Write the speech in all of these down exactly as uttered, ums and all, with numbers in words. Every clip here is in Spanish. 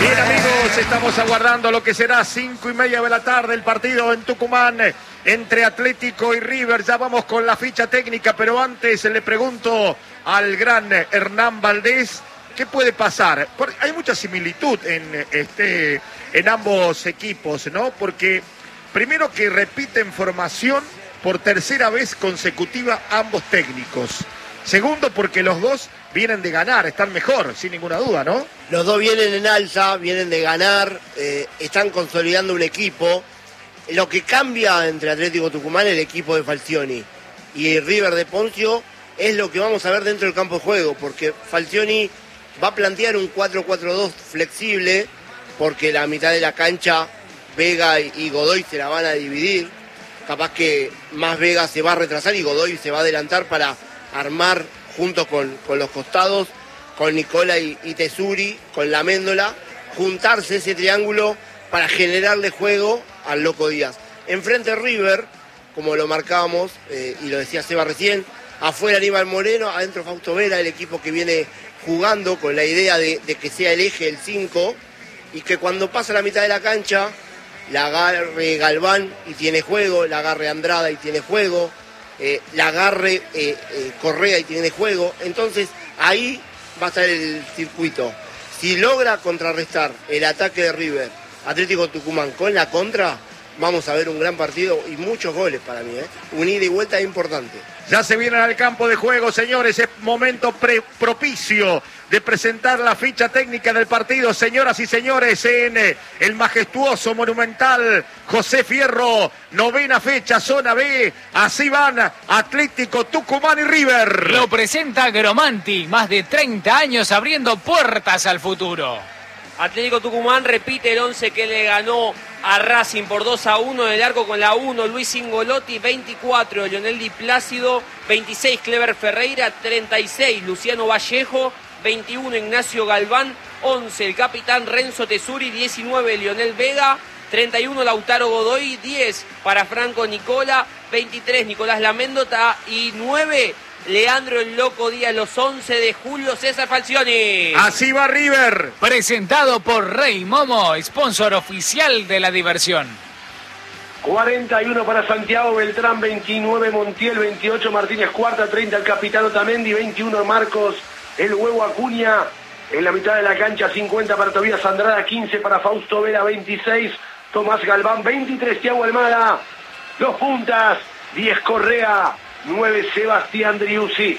Bien, amigos, estamos aguardando lo que será cinco y media de la tarde el partido en Tucumán entre Atlético y River. Ya vamos con la ficha técnica, pero antes le pregunto al gran Hernán Valdés, ¿qué puede pasar? Porque hay mucha similitud en, este, en ambos equipos, ¿no? Porque primero que repiten formación por tercera vez consecutiva ambos técnicos. Segundo, porque los dos vienen de ganar, están mejor, sin ninguna duda, ¿no? Los dos vienen en alza, vienen de ganar, eh, están consolidando un equipo. Lo que cambia entre Atlético Tucumán, el equipo de Falcioni, y River de Poncio, es lo que vamos a ver dentro del campo de juego, porque Falcioni va a plantear un cuatro cuatro dos flexible, porque la mitad de la cancha, Vega y Godoy se la van a dividir. Capaz que más Vega se va a retrasar y Godoy se va a adelantar para armar junto con, con los costados, con Nicola y, y Tesuri, con la Méndola, juntarse ese triángulo para generarle juego al Loco Díaz. Enfrente River, como lo marcábamos, eh, y lo decía Seba recién, afuera Aníbal Moreno, adentro Fausto Vera, el equipo que viene jugando con la idea de, de que sea el eje el cinco, y que cuando pasa la mitad de la cancha, la agarre Galván y tiene juego, la agarre Andrada y tiene juego, eh, la agarre eh, eh, Correa y tiene juego. Entonces ahí va a estar el circuito. Si logra contrarrestar el ataque de River, Atlético Tucumán con la contra, vamos a ver un gran partido y muchos goles para mí, ¿eh? Un ida y vuelta importante. Ya se vienen al campo de juego, señores, es momento pre propicio de presentar la ficha técnica del partido, señoras y señores, en eh, el majestuoso, monumental José Fierro, novena fecha, zona B, así van Atlético Tucumán y River. Lo presenta Gromanti, más de treinta años abriendo puertas al futuro. Atlético Tucumán repite el once que le ganó a Racing por dos a uno en el arco con la uno, Luis Ingolotti, veinticuatro, Lionel Di Plácido, veintiséis, Clever Ferreira, treinta y seis, Luciano Vallejo, veintiuno, Ignacio Galván, once, el capitán Renzo Tesuri, diecinueve, Lionel Vega, treinta y uno, Lautaro Godoy, diez para Franco Nicola, veintitrés, Nicolás Laméndota y nueve, Leandro el Loco Díaz, los once de julio, César Falcioni. Así va River. Presentado por Rey Momo, sponsor oficial de la diversión. cuarenta y uno para Santiago Beltrán, veintinueve Montiel, veintiocho Martínez Cuarta, treinta el capitán Otamendi, veintiuno Marcos el Huevo Acuña. En la mitad de la cancha, cincuenta para Tobías Andrada, quince para Fausto Vera, veintiséis Tomás Galván, veintitrés Thiago Almada. Los puntas, diez Correa, nueve Sebastián Driussi.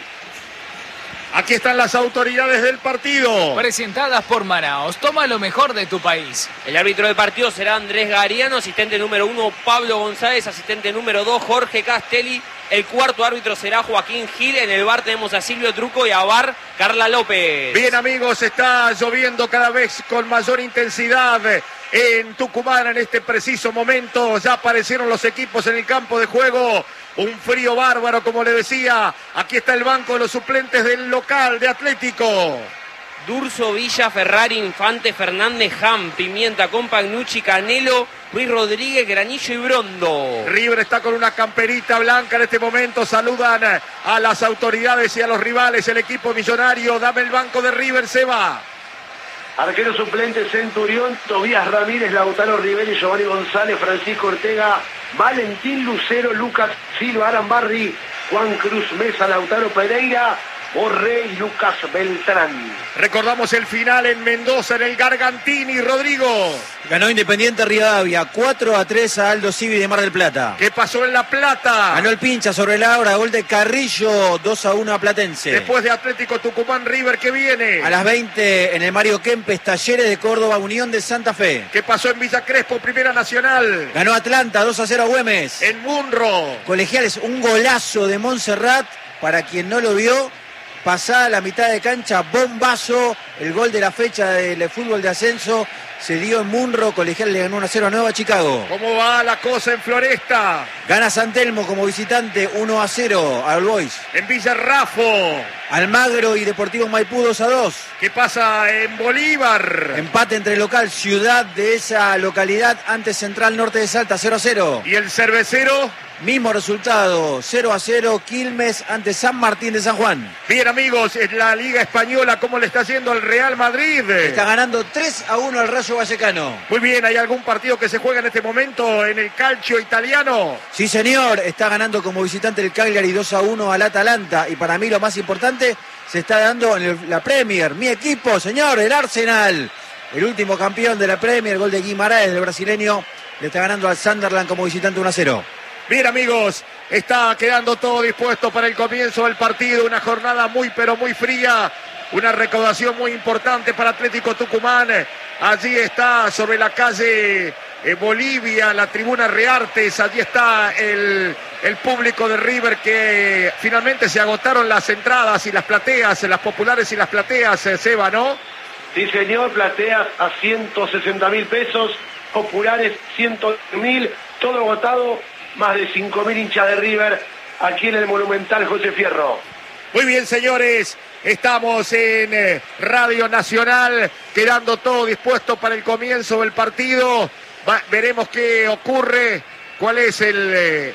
Aquí están las autoridades del partido. Presentadas por Manaos. Toma lo mejor de tu país. El árbitro del partido será Andrés Gariano, asistente número uno Pablo González, asistente número dos Jorge Castelli. El cuarto árbitro será Joaquín Gil. En el bar tenemos a Silvio Truco y a bar Carla López. Bien, amigos, está lloviendo cada vez con mayor intensidad en Tucumán en este preciso momento. Ya aparecieron los equipos en el campo de juego. Un frío bárbaro, como le decía. Aquí está el banco de los suplentes del local de Atlético. Durso, Villa, Ferrari, Infante, Fernández, Ham, Pimienta, Compagnucci, Canelo, Ruiz Rodríguez, Granillo y Brondo. River está con una camperita blanca en este momento. Saludan a las autoridades y a los rivales. El equipo millonario. Dame el banco de River, Seba. Arquero suplente Centurión, Tobías Ramírez, Lautaro Rivera, Giovanni González, Francisco Ortega, Valentín Lucero, Lucas Silva, Arambarri, Juan Cruz Mesa, Lautaro Pereira, Borré y Lucas Beltrán. Recordamos el final en Mendoza, en el Gargantini, Rodrigo. Ganó Independiente Rivadavia, cuatro a tres a Aldo Civi de Mar del Plata. ¿Qué pasó en La Plata? Ganó el Pincha sobre la hora, gol de Carrillo, dos a uno a Platense. Después de Atlético Tucumán, River, ¿qué viene? A las veinte en el Mario Kempes, Talleres de Córdoba, Unión de Santa Fe. ¿Qué pasó en Villa Crespo, Primera Nacional? Ganó Atlanta, dos a cero a Güemes. En Munro. Colegiales, un golazo de Montserrat, para quien no lo vio. Pasada la mitad de cancha, bombazo, el gol de la fecha del fútbol de ascenso se dio en Munro. Colegial le ganó uno a cero a Nueva Chicago. ¿Cómo va la cosa en Floresta? Gana San Telmo como visitante uno a cero a All Boys. En Villa Raffo. Almagro y Deportivo Maipú dos a dos. ¿Qué pasa en Bolívar? Empate entre local, ciudad de esa localidad ante Central Norte de Salta cero a cero. ¿Y el Cervecero? Mismo resultado, cero a cero, Quilmes ante San Martín de San Juan. Bien, amigos, en la Liga Española, ¿cómo le está yendo al Real Madrid? Está ganando tres a uno al Rayo Vallecano. Muy bien, ¿hay algún partido que se juega en este momento en el calcio italiano? Sí, señor, está ganando como visitante el Cagliari dos a uno al Atalanta. Y para mí lo más importante se está dando en el, la Premier. Mi equipo, señor, el Arsenal. El último campeón de la Premier, gol de Guimaraes, del brasileño, le está ganando al Sunderland como visitante uno a cero. Bien, amigos, está quedando todo dispuesto para el comienzo del partido. Una jornada muy, pero muy fría. Una recaudación muy importante para Atlético Tucumán. Allí está, sobre la calle eh, Bolivia, la tribuna Reartes. Allí está el, el público de River, que finalmente se agotaron las entradas y las plateas, las populares y las plateas, eh, Seba, ¿no? Sí, señor, plateas a ciento sesenta mil pesos, populares ciento mil, todo agotado. Más de cinco mil hinchas de River aquí en el Monumental José Fierro. Muy bien, señores, estamos en eh, Radio Nacional, quedando todo dispuesto para el comienzo del partido. Va, veremos qué ocurre, cuál es el, eh,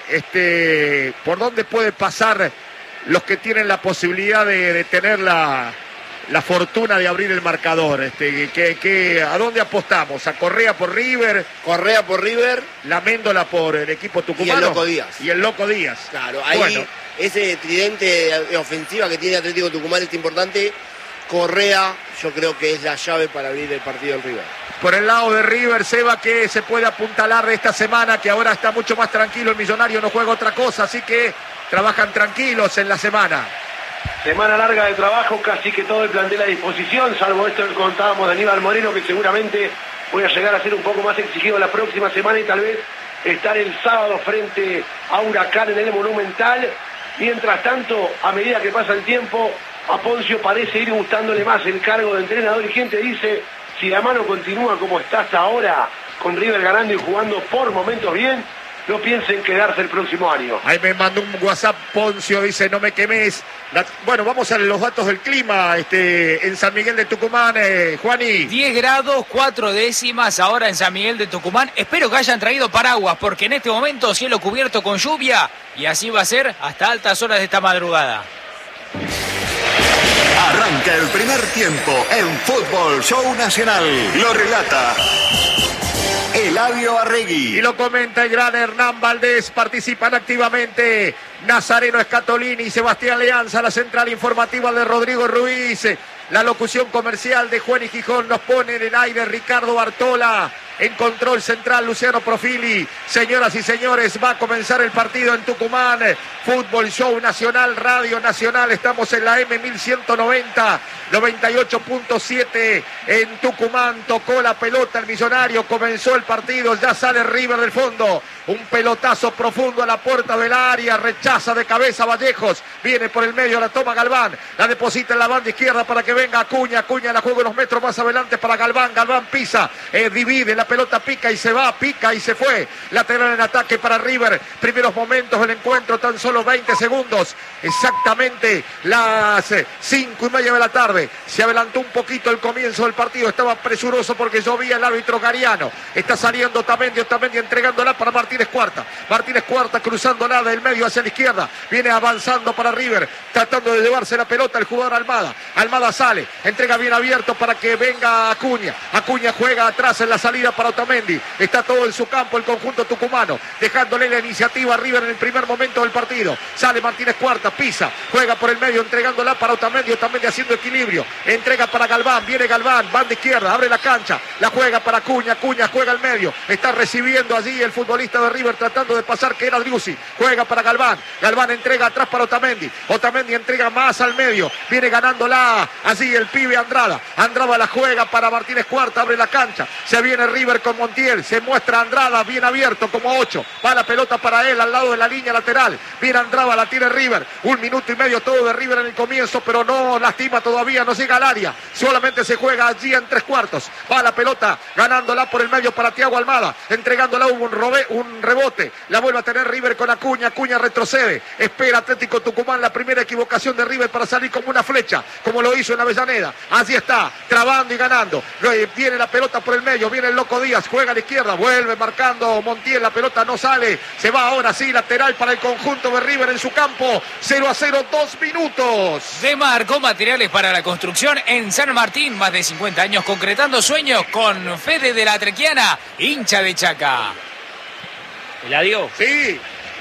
este, por dónde puede pasar los que tienen la posibilidad de, de tener la... la fortuna de abrir el marcador. Este, que, que, ¿A dónde apostamos? ¿A Correa por River? Correa por River. La Méndola por el equipo tucumano. Y el Loco Díaz. Y el Loco Díaz. Claro, ahí bueno. Ese tridente de ofensiva que tiene Atlético Tucumán es importante. Correa, yo creo que es la llave para abrir el partido en River. Por el lado de River, Seba, que se puede apuntalar de esta semana, que ahora está mucho más tranquilo. El Millonario no juega otra cosa, así que trabajan tranquilos en la semana. Semana larga de trabajo, casi que todo el plantel a disposición, salvo esto que contábamos de Aníbal Moreno, que seguramente voy a llegar a ser un poco más exigido la próxima semana y tal vez estar el sábado frente a Huracán en el Monumental. Mientras tanto, a medida que pasa el tiempo, a Poncio parece ir gustándole más el cargo de entrenador. Y quien te dice, si la mano continúa como está hasta ahora, con River ganando y jugando por momentos bien, no piensen quedarse el próximo año. Ahí me mandó un WhatsApp Poncio, dice, no me quemes. La... Bueno, vamos a los datos del clima este, en San Miguel de Tucumán, eh, Juani. diez grados, cuatro décimas ahora en San Miguel de Tucumán. Espero que hayan traído paraguas, porque en este momento cielo cubierto con lluvia, y así va a ser hasta altas horas de esta madrugada. Arranca el primer tiempo en Fútbol Show Nacional. Lo relata Eladio Arregui. Y lo comenta el gran Hernán Valdés. Participan activamente Nazareno Escatolini y Sebastián Leanza. La central informativa de Rodrigo Ruiz. La locución comercial de Juan y Gijón. Nos pone en el aire Ricardo Bartola. En control central Luciano Profili. Señoras y señores, va a comenzar el partido en Tucumán. Fútbol Show Nacional, Radio Nacional. Estamos en la M mil ciento noventa, noventa y ocho punto siete en Tucumán. Tocó la pelota el Millonario. Comenzó el partido. Ya sale River del fondo. Un pelotazo profundo a la puerta del área. Rechaza de cabeza Vallejos. Viene por el medio, la toma Galván. La deposita en la banda izquierda para que venga Acuña. Acuña la juega unos metros más adelante para Galván. Galván pisa, eh, divide, la pelota pica y se va, pica y se fue. Lateral en ataque para River. Primeros momentos del encuentro, tan solo veinte segundos. Exactamente las cinco y media de la tarde. Se adelantó un poquito el comienzo del partido. Estaba presuroso porque llovía el árbitro Gariano. Está saliendo Otamendi, Otamendi entregándola para Martínez Cuarta. Martínez Cuarta cruzándola del medio hacia la izquierda. Viene avanzando para River, tratando de llevarse la pelota el jugador Almada. Almada sale, entrega bien abierto para que venga Acuña. Acuña juega atrás en la salida para Otamendi. Está todo en su campo el conjunto tucumano, dejándole la iniciativa a River en el primer momento del partido. Sale Martínez Cuarta, pisa, juega por el medio, entregándola para Otamendi. Otamendi haciendo equilibrio, entrega para Galván, viene Galván, banda izquierda, abre la cancha, la juega para Acuña, Acuña juega al medio, está recibiendo allí el futbolista de River tratando de pasar, que era Driussi, juega para Galván, Galván entrega atrás para Otamendi, Otamendi entrega más al medio, viene ganándola allí el pibe Andrada, Andrada la juega para Martínez Cuarta, abre la cancha, se viene River con Montiel, se muestra Andrada bien abierto como ocho, va la pelota para él al lado de la línea lateral, viene Andrada, la tiene River, un minuto y medio todo de River en el comienzo, pero no lastima todavía, no llega al área, solamente se juega allí en tres cuartos, va la pelota ganándola por el medio para Thiago Almada, entregándola un, robe, un un rebote, la vuelve a tener River con Acuña, Acuña retrocede, espera Atlético Tucumán la primera equivocación de River para salir como una flecha, como lo hizo en Avellaneda. Así está, trabando y ganando. Viene la pelota por el medio, viene el Loco Díaz, juega a la izquierda, vuelve marcando Montiel, la pelota no sale, se va ahora sí, lateral para el conjunto de River en su campo, cero a cero, dos minutos. Demarco materiales para la construcción en San Martín, más de cincuenta años concretando sueños con Fede de la Trequiana, hincha de Chaca. Eladio. Sí.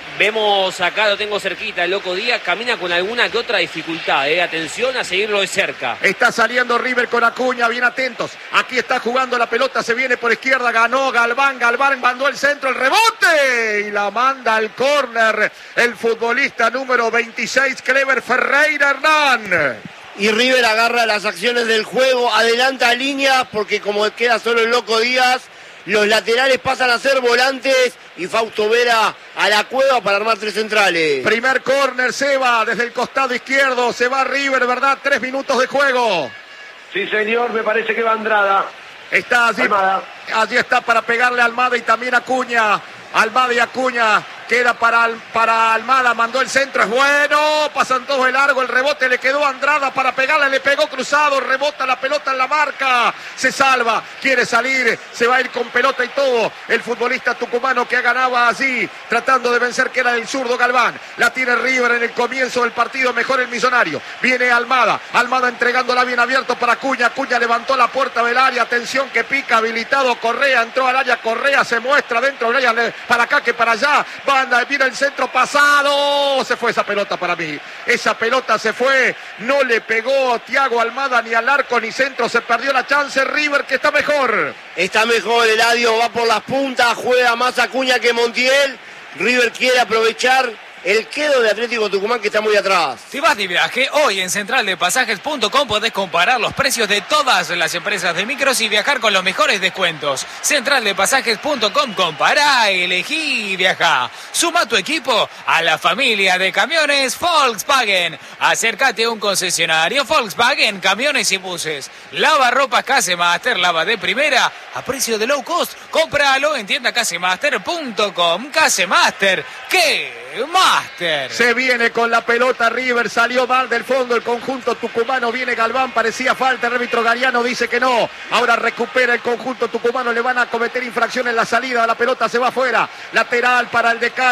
Vemos acá, lo tengo cerquita, el Loco Díaz camina con alguna que otra dificultad, eh. Atención a seguirlo de cerca. Está saliendo River con Acuña, bien atentos. Aquí está jugando la pelota, se viene por izquierda, ganó Galván, Galván mandó el centro, el rebote y la manda al córner el futbolista número veintiséis, Clever Ferreira Hernán. Y River agarra las acciones del juego, adelanta línea porque como queda solo el Loco Díaz, los laterales pasan a ser volantes y Fausto Vera a la cueva para armar tres centrales. Primer córner, se va desde el costado izquierdo, se va River, ¿verdad? Tres minutos de juego. Sí, señor, me parece que va Andrada. Está allí, Almada. allí está para pegarle a Almada y también Acuña. Almada y Acuña, queda para, para Almada, mandó el centro, es bueno, pasan todos de largo, el rebote le quedó a Andrada para pegarle, le pegó cruzado, rebota la pelota en la marca, se salva, quiere salir, se va a ir con pelota y todo, el futbolista tucumano que ganaba allí, tratando de vencer, que era el zurdo Galván, la tiene River en el comienzo del partido, mejor el Millonario, viene Almada, Almada entregándola bien abierto para Acuña, Acuña levantó la puerta del área, atención que pica, habilitado Correa, entró al área, Correa se muestra dentro del área, para acá que para allá, banda, viene el centro pasado, se fue esa pelota para mí, esa pelota se fue, no le pegó Thiago Almada ni al arco ni centro, se perdió la chance, River que está mejor. Está mejor, Eladio, va por las puntas, juega más Acuña que Montiel, River quiere aprovechar el quedo de Atlético Tucumán que está muy atrás. Si vas de viaje, hoy en central de pasajes punto com podés comparar los precios de todas las empresas de micros y viajar con los mejores descuentos. central de pasajes punto com, compará, elegí y viajá. Suma tu equipo a la familia de camiones Volkswagen. Acércate a un concesionario Volkswagen, camiones y buses. Lava ropa Casemaster, lava de primera a precio de low cost. Cómpralo en tienda casemaster punto com. Casemaster, ¿qué más? Master. Se viene con la pelota River, salió mal del fondo el conjunto tucumano, viene Galván, parecía falta, el árbitro Gariano dice que no, ahora recupera el conjunto tucumano, le van a cometer infracción en la salida, la pelota se va afuera, lateral para el Decano.